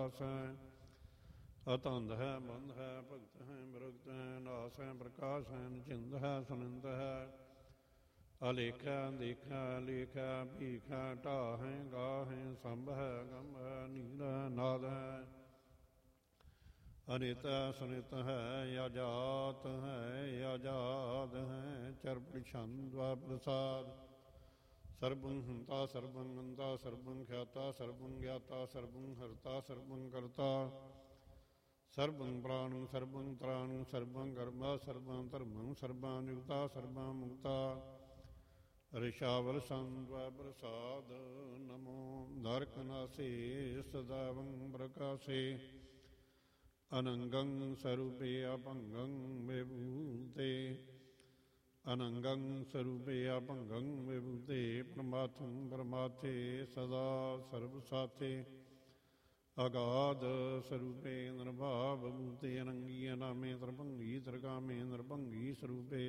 ਦਾਸ ਹੈ। ਅਤੰਧ ਹੈ, ਬੰਧ ਹੈ, ਭਗਤ ਹੈ, ਮਿਰਗਤ ਹੈ, ਨਾਸ ਹੈ, ਪ੍ਰਕਾਸ਼ ਹੈ, ਨਿਚਿੰਦ ਹੈ, ਸੁਨਿੰਦ ਹੈ। ਅਲੇਖਾ ਦੇਖਾ ਲੇਖਾ ਭੀਖਾ ਢਾਹ ਹੈ, ਗਾਹ ਹੈ, ਸੰਭ ਹੈ, ਗੰਭ ਹੈ, ਨੀਲ ਹੈ, ਨਾਦ ਹੈ। ਅਨਿਤ ਸੁਨਿਤ ਹੈ, ਯਾਜਾਤ ਹੈ, ਯਾਜਾਦ ਹੈ, ਚਰਪਿ ਛੰਦ ਪ੍ਰਸਾਦ। ਸਰਬੰ ਹੰਤਾ ਸਰਬੰ ਅੰਤਾ ਸਰਬੰ ਖਿਆਤਾ ਸਰਬੰ ਗਿਆਤਾ ਸਰਬੰ ਹਰਤਾ ਸਰਬੰ ਕਰਤਾ। ਸਰਬੰ ਪ੍ਰਾਣੰ ਸਰਬੰ ਤ੍ਰਾਣੰ ਸਰਬੰ ਗਰਭਾ ਸਰਬੰ ਧਰਮੰ ਸਰਬੰ ਨਿਯੁਕਤਾ ਸਰਬੰ ਮੁਕਤਾ। ਰਿਸ਼ਾਵਲ ਸੰਤਵ ਪ੍ਰਸਾਦ ਨਮੋ ਦਰਕਨਾਸੇ ਸਦਾਵੰ ਪ੍ਰਕਾਸੇ। ਅਨੰਗੰ ਸਰੂਪੇ ਅਭੰਗੰ ਵਿਭੂਤੇ ਅਨੰਗੰ ਸਰੂਪੇ ਅਭੰਗੰ ਵਿਭੂਤੇ। ਪਰਮਾਤਮ ਪਰਮਾਥੇ ਸਦਾ ਸਰਬ ਸਾਥੇ। ਅਗਾਧ ਸਰੂਪੇ ਨਿਰਭਾਵ ਭੂਤੇ ਅਨੰਗੀ ਅਨਾਮੇ ਤ੍ਰਿਭੰਗੀ ਤ੍ਰਿਕਾਮੇ ਨਿਰਭੰਗੀ ਸਰੂਪੇ।